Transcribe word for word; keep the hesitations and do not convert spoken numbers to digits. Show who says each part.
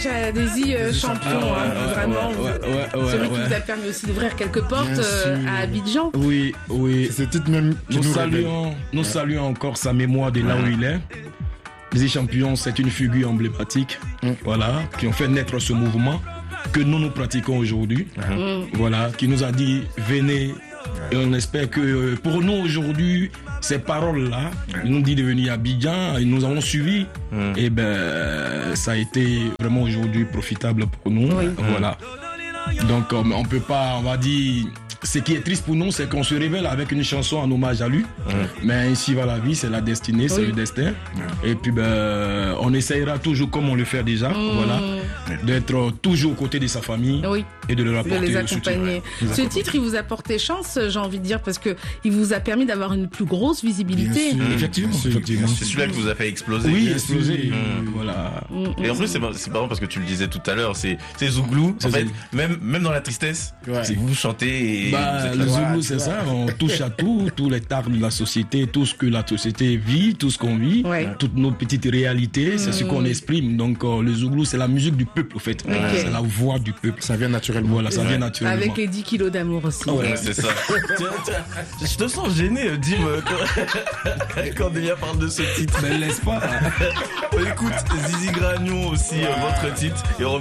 Speaker 1: hommage à Daisy euh, Champion,
Speaker 2: ah,
Speaker 1: hein,
Speaker 2: ouais,
Speaker 1: vraiment.
Speaker 2: Ouais, ouais, ouais,
Speaker 1: Celui
Speaker 2: ouais.
Speaker 1: qui vous a permis aussi d'ouvrir quelques portes euh, à Abidjan.
Speaker 2: Oui, oui.
Speaker 3: C'est titre même qui
Speaker 2: Nous,
Speaker 3: nous
Speaker 2: saluons, nous saluons encore sa mémoire de là où il est. Daisy Champion, c'est une figure emblématique,
Speaker 3: Mm.
Speaker 2: voilà, qui ont fait naître ce mouvement que nous nous pratiquons aujourd'hui,
Speaker 1: Mm.
Speaker 2: voilà, qui nous a dit venez. Et on espère que pour nous aujourd'hui, ces paroles-là, ils nous dit de venir à Abidjan, et nous avons suivi.
Speaker 4: Mm.
Speaker 2: Et ben, ça a été vraiment aujourd'hui profitable pour nous.
Speaker 1: Oui.
Speaker 2: Voilà. Donc on on peut pas, on va dire. Ce qui est triste pour nous, c'est qu'on se révèle avec une chanson en hommage à lui.
Speaker 4: Mm.
Speaker 2: Mais ainsi va la vie, c'est la destinée, c'est
Speaker 1: Oui.
Speaker 2: le destin. Et puis ben, on essayera toujours comme on le fait déjà,
Speaker 1: Mm.
Speaker 2: voilà, d'être toujours aux côtés de sa famille
Speaker 1: Oui.
Speaker 2: et de leur
Speaker 1: De
Speaker 2: apporter
Speaker 1: les
Speaker 2: le soutien.
Speaker 1: accompagner. Ce titre, il vous a porté chance, j'ai envie de dire, parce que il vous a permis d'avoir une plus grosse visibilité.
Speaker 3: Bien sûr.
Speaker 2: Effectivement,
Speaker 3: Bien sûr.
Speaker 2: effectivement.
Speaker 4: C'est celui-là qui vous a fait exploser.
Speaker 2: Oui,
Speaker 3: Bien
Speaker 2: explosé.
Speaker 4: sûr.
Speaker 2: Voilà.
Speaker 4: Et en plus, c'est mar- c'est marrant parce que tu le disais tout à l'heure, c'est c'est Zouglou. En
Speaker 2: C'est
Speaker 4: fait,
Speaker 2: Zouglou.
Speaker 4: même même dans la tristesse,
Speaker 3: Ouais.
Speaker 4: c'est vous chantez et
Speaker 2: Bah,
Speaker 4: vous êtes
Speaker 2: le
Speaker 4: là.
Speaker 2: Zoulou, c'est ça, on touche à tout, tous les tares de la société, tout ce que la société vit, tout ce qu'on vit,
Speaker 1: Ouais.
Speaker 2: toutes nos petites réalités, c'est ce qu'on exprime. Donc euh, le Zoulou, c'est la musique du peuple, en fait.
Speaker 1: Ok.
Speaker 2: C'est la voix du peuple.
Speaker 3: Ça vient naturellement.
Speaker 2: Voilà, ça vient naturellement.
Speaker 1: Avec les dix kilos d'amour aussi.
Speaker 4: Ouais, c'est ça. Tiens, tiens, je te sens gêné, euh, Dim, euh, quand, quand Delia parle de ce titre.
Speaker 2: Mais laisse pas.
Speaker 4: On écoute Zizi Gragnon aussi, euh, votre titre, et on